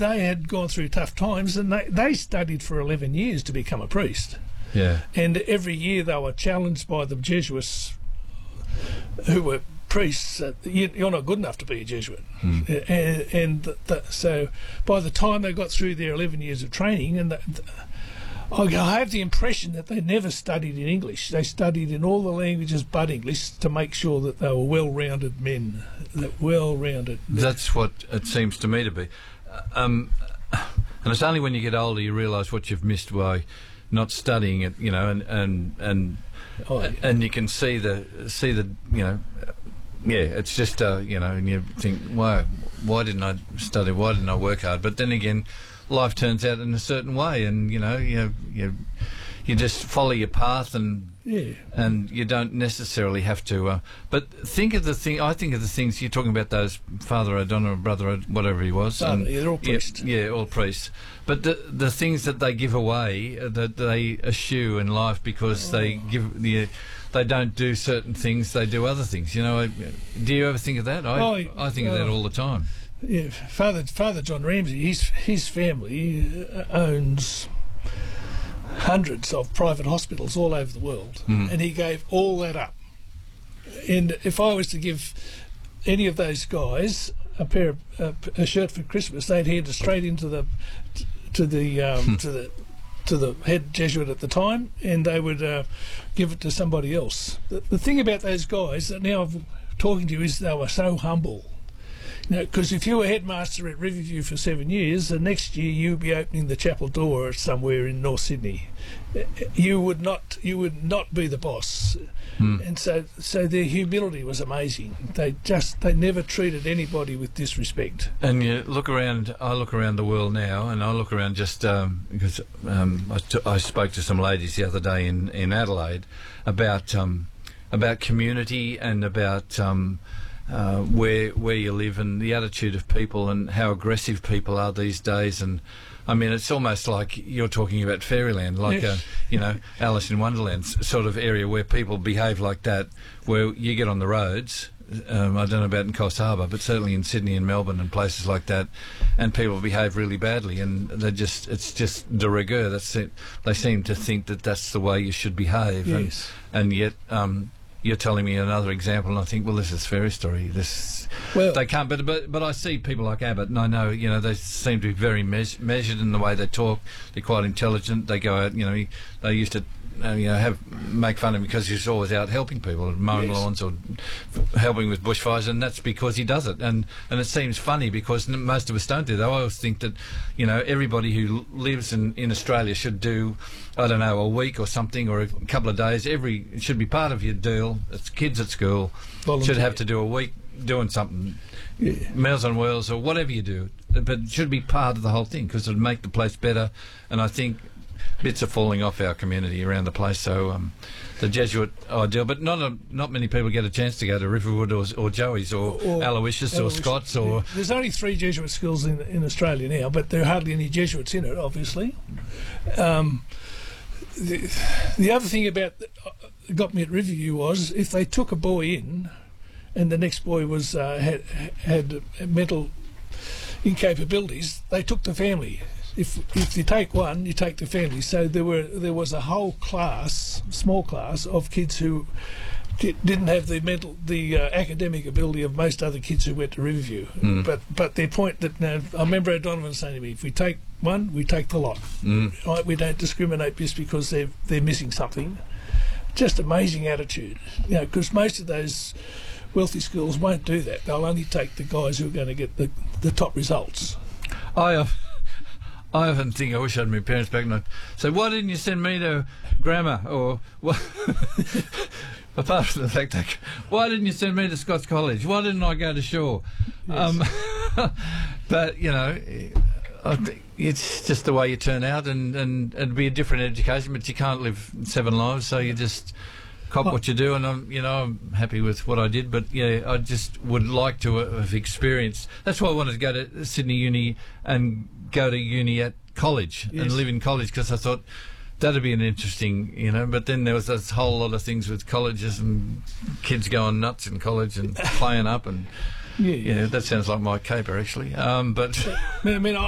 they had gone through tough times, and they studied for 11 years to become a priest. Yeah. And every year they were challenged by the Jesuits, who were priests. You're not good enough to be a Jesuit. So by the time they got through their 11 years of training, and I have the impression that they never studied in English. They studied in all the languages but English to make sure that they were well-rounded men. That's what it seems to me to be. And it's only when you get older you realise what you've missed by not studying it, you know, and you can see the you know, yeah, it's just you know, and you think, why didn't I study? Why didn't I work hard? But then again, life turns out in a certain way, and you know, you just follow your path, and you don't necessarily have to. But think of the thing. I think of the things you're talking about. Those Father O'Donnell, Brother, whatever he was. They're all priests. Yeah, all priests. But the things that they give away, that they eschew in life because they don't do certain things. They do other things. You know. Do you ever think of that? I think of that all the time. Yeah, Father John Ramsey, his family owns hundreds of private hospitals all over the world, and he gave all that up. And if I was to give any of those guys a shirt for Christmas, they'd hand it straight into to the head Jesuit at the time, and they would give it to somebody else. The thing about those guys that now I'm talking to you is they were so humble. You know, because if you were headmaster at Riverview for 7 years, the next year you'd be opening the chapel door somewhere in North Sydney. You would not be the boss. And so their humility was amazing. They never treated anybody with disrespect. And you look around. I look around the world now, and I look around just because I spoke to some ladies the other day in Adelaide about community and about where you live and the attitude of people and how aggressive people are these days. And I mean, it's almost like you're talking about fairyland, like yes. you know, Alice in Wonderland sort of area where people behave like that, where you get on the roads. I don't know about in Coffs Harbour, but certainly in Sydney and Melbourne and places like that, and people behave really badly, and it's just de rigueur. That's it. They seem to think that that's the way you should behave. Yes. And yet you're telling me another example, and I think, well, this is fairy story. They can't. But I see people like Abbott, and I know, you know, they seem to be very measured in the way they talk. They're quite intelligent. They go out, you know, they used to, you know, make fun of him because he's always out helping people, mowing lawns or helping with bushfires, and that's because he does it. And it seems funny because most of us don't do that. I always think that, you know, everybody who lives in Australia should do, I don't know, a week or something, or a couple of days. It should be part of your deal. It's kids at school should have to do a week doing something, Meals on Wheels or whatever you do, but it should be part of the whole thing because it would make the place better. And I think bits are falling off our community around the place. So the Jesuit ideal, but not many people get a chance to go to Riverwood or Joey's or Aloysius or Scott's or. There's only 3 Jesuit schools in Australia now, but there are hardly any Jesuits in it, obviously. The other thing about that got me at Riverview was if they took a boy in, and the next boy was had mental incapabilities, they took the family. If you take one, you take the family. So there was a whole class, small class of kids who didn't have the academic ability of most other kids who went to Riverview. But their point that I remember O'Donovan saying to me, if we take one, we take the lot. Right? We don't discriminate just because they're missing something. Just amazing attitude, you know, because most of those wealthy schools won't do that. They'll only take the guys who are going to get the top results. I often think I wish I had my parents back and I'd say, why didn't you send me to grammar? Or apart from the fact that, why didn't you send me to Scots College? Why didn't I go to Shaw? Yes. But, you know, I think it's just the way you turn out, and it'd be a different education, but you can't live 7 lives, so you just cop what you do, and I'm happy with what I did, but yeah, I just would like to have experienced. That's why I wanted to go to Sydney Uni and go to uni at college and live in college, because I thought that'd be an interesting, you know. But then there was this whole lot of things with colleges and kids going nuts in college and playing up, and yeah, that sounds like my caper actually. But I mean,